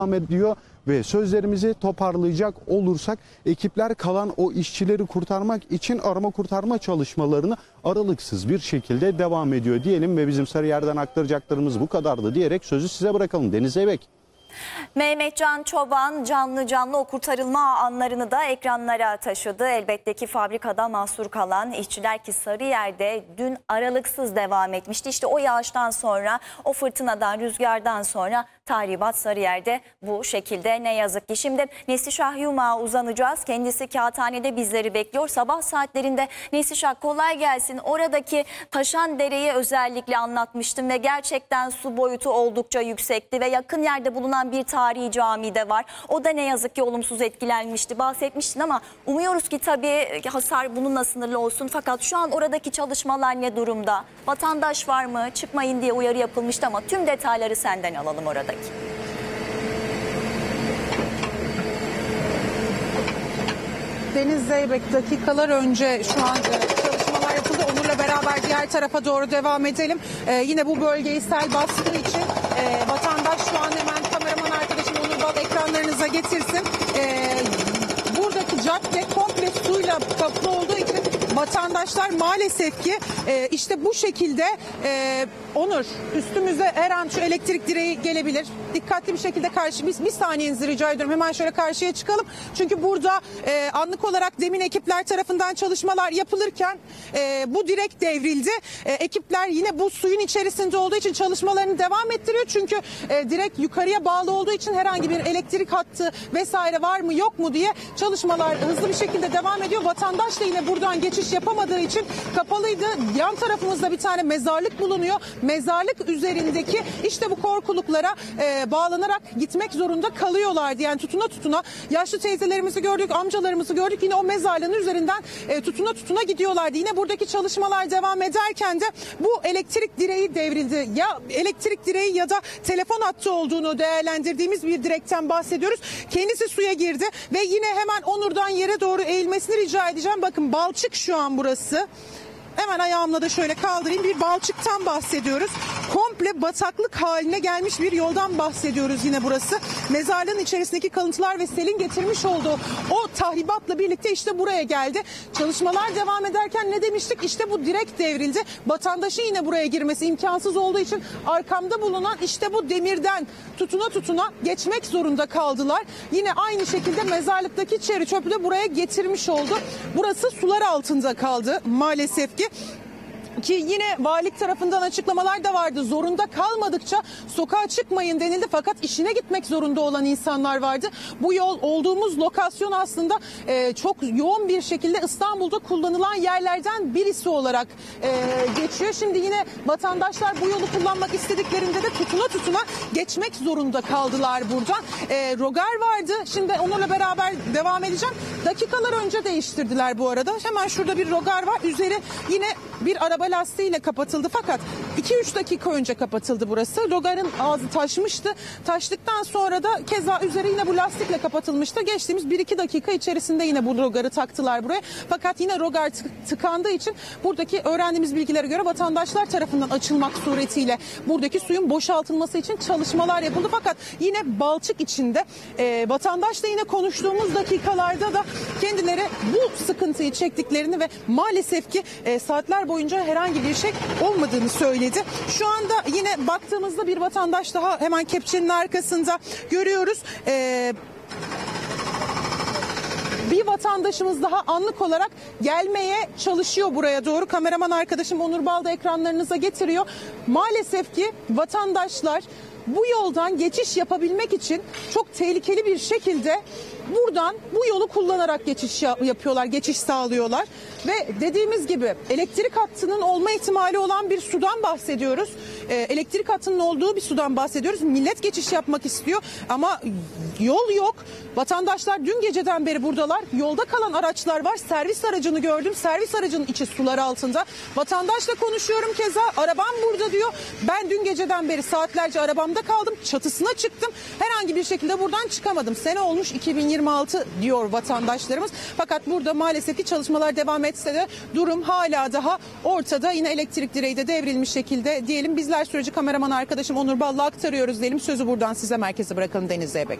ediyor ve sözlerimizi toparlayacak olursak ekipler kalan o işçileri kurtarmak için arama kurtarma çalışmalarını aralıksız bir şekilde devam ediyor diyelim ve bizim Sarıyer'den aktaracaklarımız bu kadardı diyerek sözü size bırakalım. Deniz Zeybek. Mehmetcan Çoban canlı o kurtarılma anlarını da ekranlara taşıdı. Elbette ki fabrikada mahsur kalan işçiler ki Sarıyer'de dün aralıksız devam etmişti. İşte o yağıştan sonra, o fırtınadan, rüzgardan sonra tahribat Sarıyer'de bu şekilde ne yazık ki. Şimdi Neslişah Yumak'a uzanacağız. Kendisi kağıthanede bizleri bekliyor. Sabah saatlerinde Neslişah kolay gelsin. Oradaki taşan dereyi özellikle anlatmıştım ve gerçekten su boyutu oldukça yüksekti ve yakın yerde bulunan bir tarihi cami de var. O da ne yazık ki olumsuz etkilenmişti. Bahsetmiştin ama umuyoruz ki tabii hasar bununla sınırlı olsun. Fakat şu an oradaki çalışmalar ne durumda? Vatandaş var mı? Çıkmayın diye uyarı yapılmıştı ama tüm detayları senden alalım oradaki. Deniz Zeybek, dakikalar önce şu an çalışmalar yapıldı. Onur'la beraber diğer tarafa doğru devam edelim. Yine bu bölgeyi sel bastığı için vatandaş şu an hemen kameraman arkadaşım Onur Bal ekranlarınıza getirsin. Buradaki cadde komple suyla kaplı olduğu için vatandaşlar maalesef ki işte bu şekilde Onur, üstümüze her an şu elektrik direği gelebilir. Dikkatli bir şekilde bir saniyenizi rica ediyorum. Hemen şöyle karşıya çıkalım. Çünkü burada anlık olarak demin ekipler tarafından çalışmalar yapılırken bu direk devrildi. Ekipler yine bu suyun içerisinde olduğu için çalışmalarını devam ettiriyor. Çünkü direk yukarıya bağlı olduğu için herhangi bir elektrik hattı vesaire var mı yok mu diye çalışmalar hızlı bir şekilde devam ediyor. Vatandaş da yine buradan geçiş yapamadığı için kapalıydı. Yan tarafımızda bir tane mezarlık bulunuyor. Mezarlık üzerindeki işte bu korkuluklara bağlanarak gitmek zorunda kalıyorlardı. Yani tutuna yaşlı teyzelerimizi gördük, amcalarımızı gördük. Yine o mezarlığın üzerinden tutuna gidiyorlardı. Yine buradaki çalışmalar devam ederken de bu elektrik direği devrildi. Ya elektrik direği ya da telefon hattı olduğunu değerlendirdiğimiz bir direkten bahsediyoruz. Kendisi suya girdi ve yine hemen Onur'dan yere doğru eğilmesini rica edeceğim. Bakın balçık şu an burası. Hemen ayağımla da şöyle kaldırayım. Bir balçıktan bahsediyoruz. Komple bataklık haline gelmiş bir yoldan bahsediyoruz yine burası. Mezarlığın içerisindeki kalıntılar ve selin getirmiş olduğu o tahribatla birlikte işte buraya geldi. Çalışmalar devam ederken ne demiştik? İşte bu direk devrildi. Vatandaşın yine buraya girmesi imkansız olduğu için arkamda bulunan işte bu demirden tutuna geçmek zorunda kaldılar. Yine aynı şekilde mezarlıktaki çeri çöpü de buraya getirmiş oldu. Burası sular altında kaldı maalesef ki yine valilik tarafından açıklamalar da vardı. Zorunda kalmadıkça sokağa çıkmayın denildi fakat işine gitmek zorunda olan insanlar vardı. Bu yol olduğumuz lokasyon aslında çok yoğun bir şekilde İstanbul'da kullanılan yerlerden birisi olarak geçiyor. Şimdi yine vatandaşlar bu yolu kullanmak istediklerinde de tutuna geçmek zorunda kaldılar buradan. Rogar vardı. Şimdi onunla beraber devam edeceğim. Dakikalar önce değiştirdiler bu arada. Hemen şurada bir rogar var. Üzeri yine bir araba lastiğiyle kapatıldı fakat 2-3 dakika önce kapatıldı burası. Rogarın ağzı taşmıştı. Taştıktan sonra da keza üzeri yine bu lastikle kapatılmıştı. Geçtiğimiz 1-2 dakika içerisinde yine bu rogarı taktılar buraya. Fakat yine rogar tıkandığı için buradaki öğrendiğimiz bilgilere göre vatandaşlar tarafından açılmak suretiyle buradaki suyun boşaltılması için çalışmalar yapıldı. Fakat yine balçık içinde vatandaşla yine konuştuğumuz dakikalarda da kendileri bu sıkıntıyı çektiklerini ve maalesef ki saatler boyunca herhangi bir şey olmadığını söyledi. Şu anda yine baktığımızda bir vatandaş daha hemen kepçenin arkasında görüyoruz. Bir vatandaşımız daha anlık olarak gelmeye çalışıyor buraya doğru. Kameraman arkadaşım Onur Bal da ekranlarınıza getiriyor. Maalesef ki vatandaşlar bu yoldan geçiş yapabilmek için çok tehlikeli bir şekilde buradan bu yolu kullanarak geçiş yapıyorlar, geçiş sağlıyorlar. Ve dediğimiz gibi elektrik hattının olma ihtimali olan bir sudan bahsediyoruz. Elektrik hattının olduğu bir sudan bahsediyoruz. Millet geçiş yapmak istiyor ama yol yok. Vatandaşlar dün geceden beri buradalar. Yolda kalan araçlar var. Servis aracını gördüm. Servis aracının içi sular altında. Vatandaşla konuşuyorum keza. Arabam burada diyor. Ben dün geceden beri saatlerce arabamda kaldım. Çatısına çıktım. Herhangi bir şekilde buradan çıkamadım. Sene olmuş 2020. %26 diyor vatandaşlarımız. Fakat burada maalesef ki çalışmalar devam etse de durum hala daha ortada. Yine elektrik direği de devrilmiş şekilde diyelim. Bizler süreci kameraman arkadaşım Onur Bal'la aktarıyoruz diyelim. Sözü buradan size merkeze bırakalım Deniz Zeybek.